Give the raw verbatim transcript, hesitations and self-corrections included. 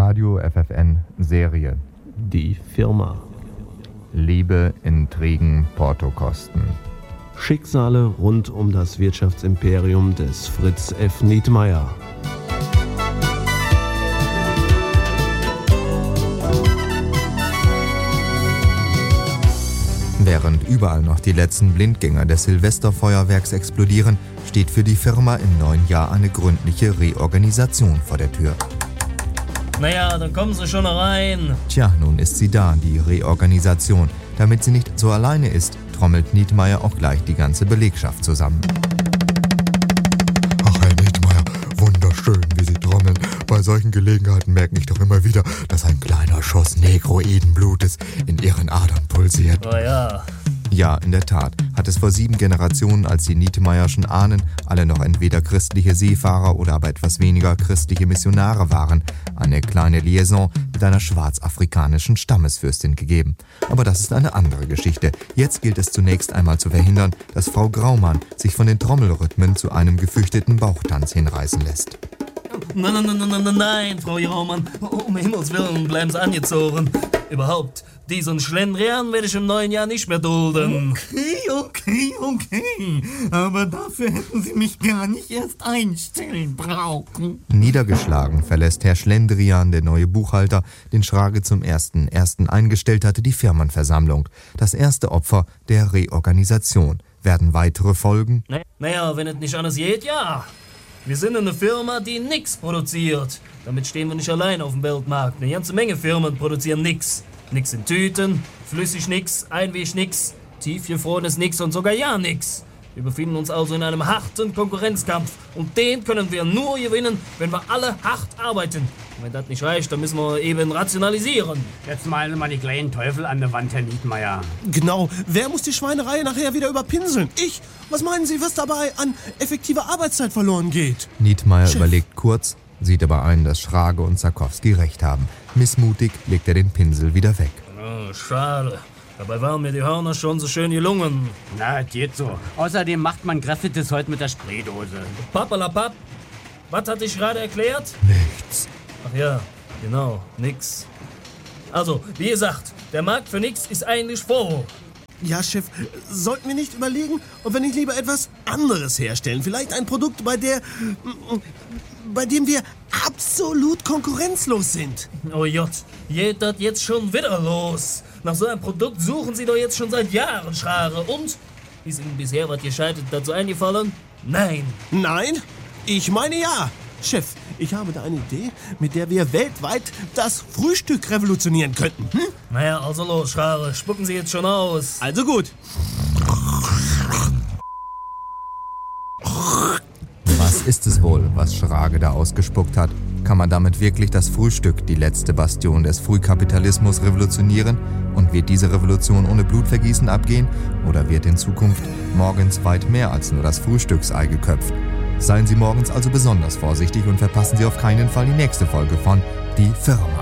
Radio F F N Serie. Die Firma. Liebe, Intrigen, Portokosten. Schicksale rund um das Wirtschaftsimperium des Fritz F. Nietmeyer. Während überall noch die letzten Blindgänger des Silvesterfeuerwerks explodieren, steht für die Firma im neuen Jahr eine gründliche Reorganisation vor der Tür. Naja, dann kommen Sie schon rein. Tja, nun ist sie da, die Reorganisation. Damit sie nicht so alleine ist, trommelt Nietmeyer auch gleich die ganze Belegschaft zusammen. Ach, Herr Nietmeyer, wunderschön, wie Sie trommeln. Bei solchen Gelegenheiten merke ich doch immer wieder, dass ein kleiner Schuss Negroidenblutes in Ihren Adern pulsiert. Oh ja. Ja, in der Tat hat es vor sieben Generationen, als die Nietmeyerschen Ahnen alle noch entweder christliche Seefahrer oder aber etwas weniger christliche Missionare waren, eine kleine Liaison mit einer schwarzafrikanischen Stammesfürstin gegeben. Aber das ist eine andere Geschichte. Jetzt gilt es zunächst einmal zu verhindern, dass Frau Graumann sich von den Trommelrhythmen zu einem gefürchteten Bauchtanz hinreißen lässt. Nein, nein, nein, nein, nein, nein, Frau Graumann, um Himmels Willen, bleiben Sie angezogen. Überhaupt, diesen Schlendrian werde ich im neuen Jahr nicht mehr dulden. Okay, okay, okay. Aber dafür hätten Sie mich gar nicht erst einstellen brauchen. Niedergeschlagen verlässt Herr Schlendrian, der neue Buchhalter, den Schrage zum ersten ersten eingestellt hatte, die Firmenversammlung. Das erste Opfer der Reorganisation. Werden weitere folgen? Naja, wenn es nicht anders geht, ja. Wir sind eine Firma, die nix produziert. Damit stehen wir nicht allein auf dem Weltmarkt. Eine ganze Menge Firmen produzieren nix. Nix in Tüten, flüssig nix, Einweg nix, tiefgefrorenes nix und sogar ja nix. Wir befinden uns also in einem harten Konkurrenzkampf. Und den können wir nur gewinnen, wenn wir alle hart arbeiten. Und wenn das nicht reicht, dann müssen wir eben rationalisieren. Jetzt malen mal die kleinen Teufel an der Wand, Herr Nietmeyer. Genau. Wer muss die Schweinerei nachher wieder überpinseln? Ich? Was meinen Sie, was dabei an effektiver Arbeitszeit verloren geht? Nietmeyer Chef. überlegt kurz, sieht aber ein, dass Schrage und Sarkowski recht haben. Missmutig legt er den Pinsel wieder weg. Oh, schade. Dabei waren mir die Hörner schon so schön gelungen. Na, geht so. Außerdem macht man Graffitis heute mit der Spraydose. Papalapap, was hatte ich gerade erklärt? Nichts. Ach ja, genau, nix. Also, wie gesagt, der Markt für nix ist eigentlich vor. Ja, Chef, sollten wir nicht überlegen, ob wir nicht lieber etwas anderes herstellen? Vielleicht ein Produkt, bei der, bei dem wir absolut konkurrenzlos sind. Oh Jott, geht das jetzt schon wieder los? Nach so einem Produkt suchen Sie doch jetzt schon seit Jahren, Schrare. Und? Ist Ihnen bisher was Gescheites dazu eingefallen? Nein. Nein? Ich meine ja. Chef, ich habe da eine Idee, mit der wir weltweit das Frühstück revolutionieren könnten. Hm? Naja, also los, Schrare, spucken Sie jetzt schon aus. Also gut. Was ist es wohl, was Schrage da ausgespuckt hat? Kann man damit wirklich das Frühstück, die letzte Bastion des Frühkapitalismus, revolutionieren? Und wird diese Revolution ohne Blutvergießen abgehen? Oder wird in Zukunft morgens weit mehr als nur das Frühstücksei geköpft? Seien Sie morgens also besonders vorsichtig und verpassen Sie auf keinen Fall die nächste Folge von Die Firma.